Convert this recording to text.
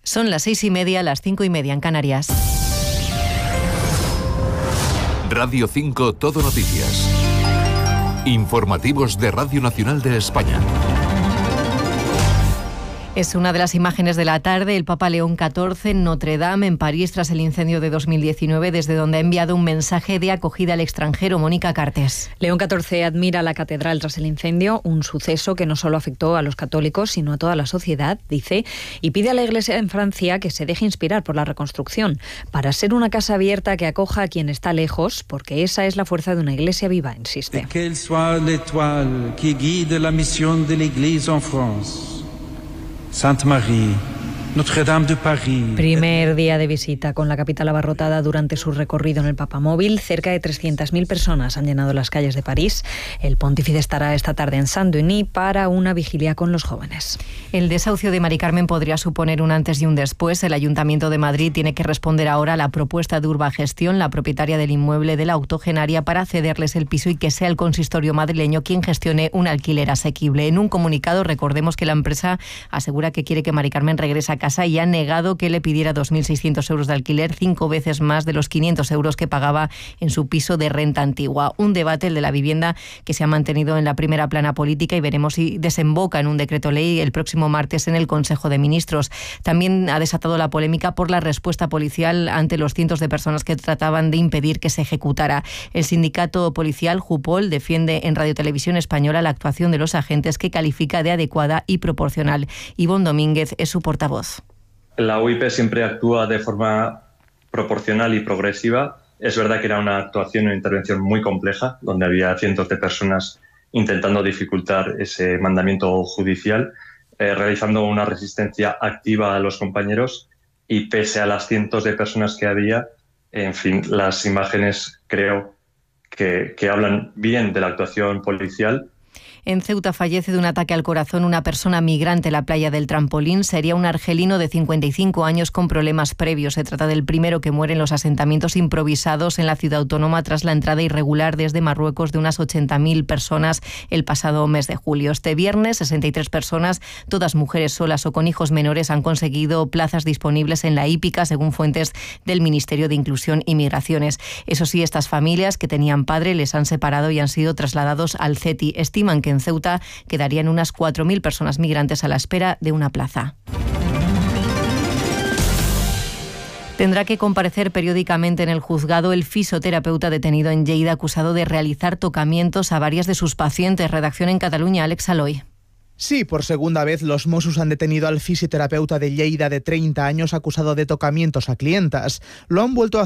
Son las 6:30, las 5:30 en Canarias. Radio 5 Todo Noticias. Informativos de Radio Nacional de España. Es una de las imágenes de la tarde. El Papa León XIV en Notre Dame, en París, tras el incendio de 2019, desde donde ha enviado un mensaje de acogida al extranjero. Mónica Cartes. León XIV admira la catedral tras el incendio, un suceso que no solo afectó a los católicos, sino a toda la sociedad, dice, y pide a la Iglesia en Francia que se deje inspirar por la reconstrucción, para ser una casa abierta que acoja a quien está lejos, porque esa es la fuerza de una Iglesia viva, insiste. Qu'elle soit l'étoile qui guide la mission de l'Église en France. Sainte Marie, Notre-Dame de París. Primer día de visita con la capital abarrotada durante su recorrido en el Papamóvil. Cerca de 300.000 personas han llenado las calles de París. El pontífice estará esta tarde en Saint-Denis para una vigilia con los jóvenes. El desahucio de Mari Carmen podría suponer un antes y un después. El Ayuntamiento de Madrid tiene que responder ahora a la propuesta de Urbagestión, la propietaria del inmueble de la octogenaria, para cederles el piso y que sea el consistorio madrileño quien gestione un alquiler asequible. En un comunicado, recordemos que la empresa asegura que quiere que Mari Carmen regrese a casa y ha negado que le pidiera 2.600 euros de alquiler, 5 veces más de los 500 euros que pagaba en su piso de renta antigua. Un debate, el de la vivienda, que se ha mantenido en la primera plana política y veremos si desemboca en un decreto ley el próximo martes en el Consejo de Ministros. También ha desatado la polémica por la respuesta policial ante los cientos de personas que trataban de impedir que se ejecutara. El sindicato policial Jupol defiende en Radio Televisión Española la actuación de los agentes, que califica de adecuada y proporcional. Ivonne Domínguez es su portavoz. La UIP siempre actúa de forma proporcional y progresiva. Es verdad que era una actuación, una intervención muy compleja, donde había cientos de personas intentando dificultar ese mandamiento judicial, realizando una resistencia activa a los compañeros, y pese a las cientos de personas que había, en fin, las imágenes creo que hablan bien de la actuación policial. En Ceuta fallece de un ataque al corazón una persona migrante en la playa del Trampolín. Sería un argelino de 55 años con problemas previos. Se trata del primero que muere en los asentamientos improvisados en la ciudad autónoma tras la entrada irregular desde Marruecos de unas 80.000 personas el pasado mes de julio. Este viernes, 63 personas, todas mujeres solas o con hijos menores, han conseguido plazas disponibles en la hípica, según fuentes del Ministerio de Inclusión y Migraciones. Eso sí, estas familias que tenían padre les han separado y han sido trasladados al CETI. Estiman que en Ceuta quedarían unas 4.000 personas migrantes a la espera de una plaza. Tendrá que comparecer periódicamente en el juzgado el fisioterapeuta detenido en Lleida acusado de realizar tocamientos a varias de sus pacientes. Redacción en Cataluña, Alex Aloy. Sí, por segunda vez los Mossos han detenido al fisioterapeuta de Lleida de 30 años acusado de tocamientos a clientas. Lo han vuelto a